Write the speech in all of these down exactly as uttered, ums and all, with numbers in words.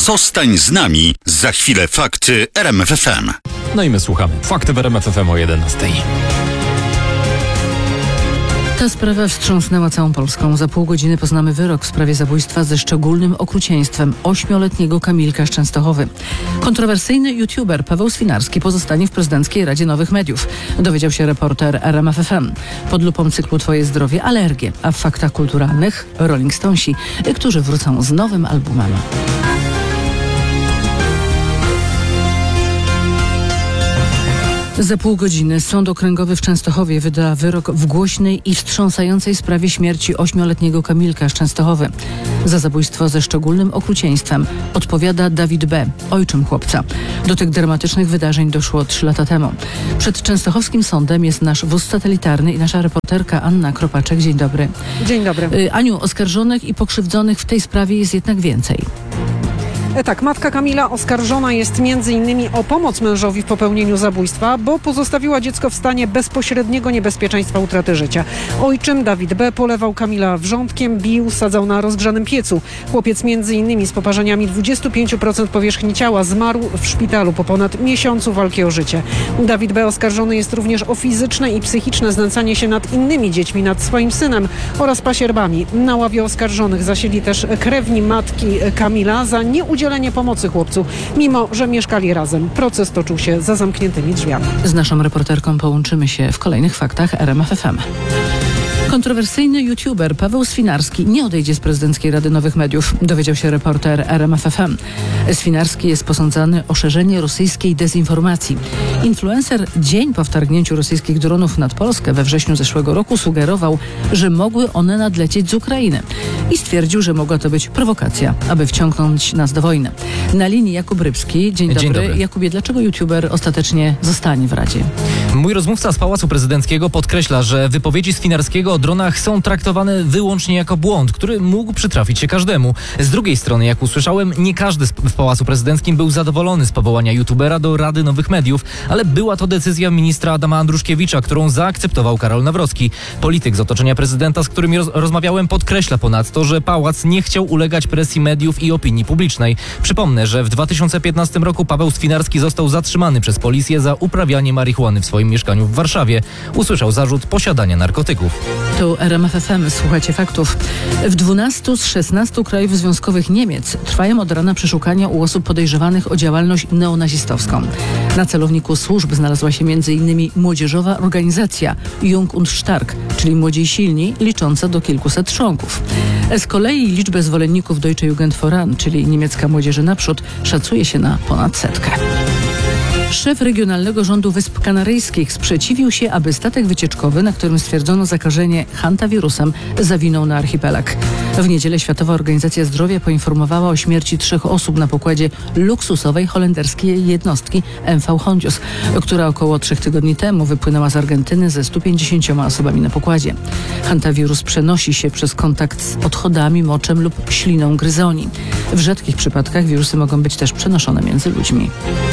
Zostań z nami. Za chwilę fakty R M F F M. No i my słuchamy. Fakty w R M F F M o jedenastej. Ta sprawa wstrząsnęła całą Polską. Za pół godziny poznamy wyrok w sprawie zabójstwa ze szczególnym okrucieństwem ośmioletniego Kamilka z Częstochowy. Kontrowersyjny youtuber Paweł Swinarski pozostanie w Prezydenckiej Radzie Nowych Mediów. Dowiedział się reporter R M F F M. Pod lupą cyklu Twoje zdrowie alergie, a w faktach kulturalnych Rolling Stonesi, którzy wrócą z nowym albumem. Za pół godziny Sąd Okręgowy w Częstochowie wyda wyrok w głośnej i wstrząsającej sprawie śmierci ośmioletniego Kamilka z Częstochowy. Za zabójstwo ze szczególnym okrucieństwem odpowiada Dawid B., ojczym chłopca. Do tych dramatycznych wydarzeń doszło trzy lata temu. Przed częstochowskim sądem jest nasz wóz satelitarny i nasza reporterka Anna Kropaczek. Dzień dobry. Dzień dobry. Y, Aniu, oskarżonych i pokrzywdzonych w tej sprawie jest jednak więcej. Tak, matka Kamila oskarżona jest między innymi o pomoc mężowi w popełnieniu zabójstwa, bo pozostawiła dziecko w stanie bezpośredniego niebezpieczeństwa utraty życia. Ojczym Dawid B. polewał Kamila wrzątkiem, bił, sadzał na rozgrzanym piecu. Chłopiec między innymi z poparzeniami dwadzieścia pięć procent powierzchni ciała zmarł w szpitalu po ponad miesiącu walki o życie. Dawid B. oskarżony jest również o fizyczne i psychiczne znęcanie się nad innymi dziećmi, nad swoim synem oraz pasierbami. Na ławie oskarżonych zasiedli też krewni matki Kamila za nieudzielenie udzielenie pomocy chłopcu, mimo że mieszkali razem. Proces toczył się za zamkniętymi drzwiami. Z naszą reporterką połączymy się w kolejnych faktach R M F F M. Kontrowersyjny youtuber Paweł Swinarski nie odejdzie z Prezydenckiej Rady Nowych Mediów, dowiedział się reporter R M F F M. Swinarski jest posądzany o szerzenie rosyjskiej dezinformacji. Influencer dzień po wtargnięciu rosyjskich dronów nad Polskę we wrześniu zeszłego roku sugerował, że mogły one nadlecieć z Ukrainy i stwierdził, że mogła to być prowokacja, aby wciągnąć nas do wojny. Na linii Jakub Rybski. Dzień, Dzień dobry. dobry. Jakubie, dlaczego youtuber ostatecznie zostanie w Radzie? Mój rozmówca z Pałacu Prezydenckiego podkreśla, że wypowiedzi Swinarskiego o dronach są traktowane wyłącznie jako błąd, który mógł przytrafić się każdemu. Z drugiej strony, jak usłyszałem, nie każdy w Pałacu Prezydenckim był zadowolony z powołania youtubera do Rady Nowych Mediów, ale była to decyzja ministra Adama Andruszkiewicza, którą zaakceptował Karol Nawrocki. Polityk z otoczenia prezydenta, z którym roz- rozmawiałem, podkreśla ponadto, że Pałac nie chciał ulegać presji mediów i opinii publicznej. Przypomnę, że w dwa tysiące piętnastym roku Paweł Swinarski został zatrzymany przez policję za uprawianie marihuany w swoim mieszkaniu w Warszawie. Usłyszał zarzut posiadania narkotyków. Tu R M F F M, słuchajcie faktów. W dwunastu z szesnastu krajów związkowych Niemiec trwają od rana przeszukania u osób podejrzewanych o działalność neonazistowską. Na celowniku służb znalazła się między innymi młodzieżowa organizacja Jung und Stark, czyli Młodzi i Silni, licząca do kilkuset członków. Z kolei liczbę zwolenników Deutsche Jugend Voran, czyli niemiecka Młodzieży Naprzód, szacuje się na ponad setkę. Szef Regionalnego Rządu Wysp Kanaryjskich sprzeciwił się, aby statek wycieczkowy, na którym stwierdzono zakażenie hantawirusem, zawinął na archipelag. W niedzielę Światowa Organizacja Zdrowia poinformowała o śmierci trzech osób na pokładzie luksusowej holenderskiej jednostki M V Hondius, która około trzech tygodni temu wypłynęła z Argentyny ze stu pięćdziesięcioma osobami na pokładzie. Hantawirus przenosi się przez kontakt z odchodami, moczem lub śliną gryzoni. W rzadkich przypadkach wirusy mogą być też przenoszone między ludźmi.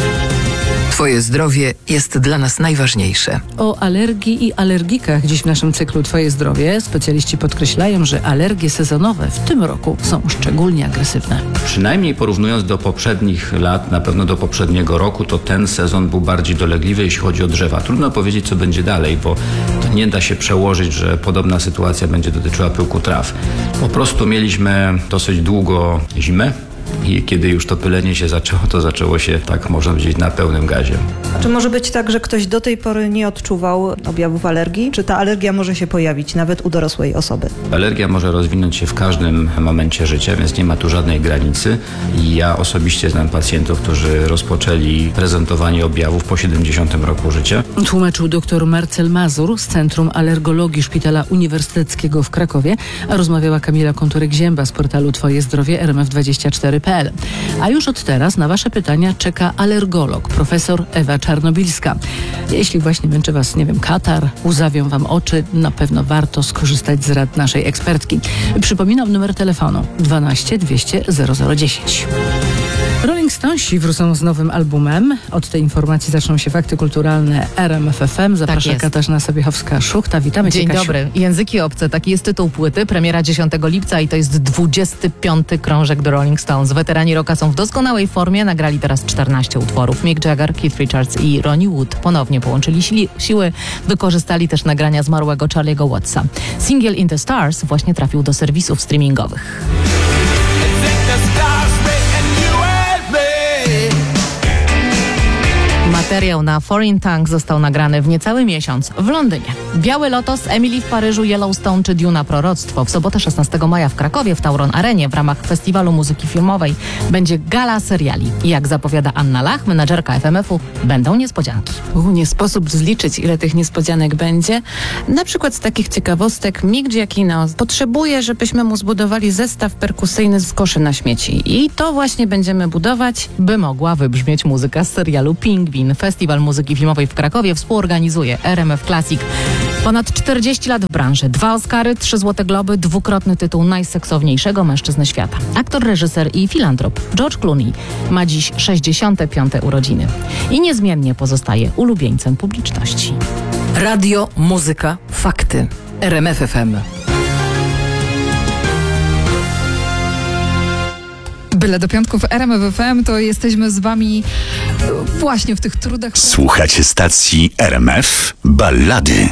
Twoje zdrowie jest dla nas najważniejsze. O alergii i alergikach dziś w naszym cyklu Twoje zdrowie. Specjaliści podkreślają, że alergie sezonowe w tym roku są szczególnie agresywne. Przynajmniej porównując do poprzednich lat, na pewno do poprzedniego roku, to ten sezon był bardziej dolegliwy, jeśli chodzi o drzewa. Trudno powiedzieć, co będzie dalej, bo to nie da się przełożyć, że podobna sytuacja będzie dotyczyła pyłku traw. Po prostu mieliśmy dosyć długo zimę. I kiedy już to pylenie się zaczęło, to zaczęło się, tak można powiedzieć, na pełnym gazie. Czy może być tak, że ktoś do tej pory nie odczuwał objawów alergii? Czy ta alergia może się pojawić nawet u dorosłej osoby? Alergia może rozwinąć się w każdym momencie życia, więc nie ma tu żadnej granicy. I ja osobiście znam pacjentów, którzy rozpoczęli prezentowanie objawów po siedemdziesiątym roku życia. Tłumaczył dr Marcel Mazur z Centrum Alergologii Szpitala Uniwersyteckiego w Krakowie, a rozmawiała Kamila Konturek-Zięba z portalu Twoje zdrowie R M F dwadzieścia cztery kropka p l. A już od teraz na Wasze pytania czeka alergolog, profesor Ewa Czarnobilska. Jeśli właśnie męczy Was, nie wiem, katar, łzawią Wam oczy, na pewno warto skorzystać z rad naszej ekspertki. Przypominam numer telefonu dwanaście dwieście zero zero dziesięć. Rolling Stonesi wrócą z nowym albumem. Od tej informacji zaczną się fakty kulturalne R M F F M. Zaprasza jest. Katarzyna Sobiechowska-Szuchta. Witamy Dzień Cię, Kasiu. dobry. Języki obce, taki jest tytuł płyty. Premiera dziesiątego lipca i to jest dwudziesty piąty krążek The Rolling Stones. Weterani rocka są w doskonałej formie. Nagrali teraz czternaście utworów. Mick Jagger, Keith Richards i Ronnie Wood ponownie połączyli sili- siły. Wykorzystali też nagrania zmarłego Charlie'ego Wattsa. Singiel In The Stars właśnie trafił do serwisów streamingowych. Materiał na Foreign Tongue został nagrany w niecały miesiąc w Londynie. Biały Lotos, Emily w Paryżu, Yellowstone czy Duna Proroctwo. W sobotę szesnastego maja w Krakowie w Tauron Arenie w ramach Festiwalu Muzyki Filmowej będzie gala seriali. I jak zapowiada Anna Lach, menadżerka F M F u, będą niespodzianki. U, nie sposób zliczyć, ile tych niespodzianek będzie. Na przykład z takich ciekawostek Mick Giacchino potrzebuje, żebyśmy mu zbudowali zestaw perkusyjny z koszy na śmieci. I to właśnie będziemy budować. By mogła wybrzmieć muzyka z serialu Pingwin. Festiwal Muzyki Filmowej w Krakowie współorganizuje R M F Classic. Ponad czterdzieści lat w branży, dwa Oscary, trzy Złote Globy, dwukrotny tytuł najseksowniejszego mężczyzny świata. Aktor, reżyser i filantrop George Clooney ma dziś sześćdziesiąte piąte urodziny i niezmiennie pozostaje ulubieńcem publiczności. Radio, muzyka, fakty. R M F F M. Byle do piątku w R M F F M, to jesteśmy z wami właśnie w tych trudach. Słuchacie stacji R M F Ballady.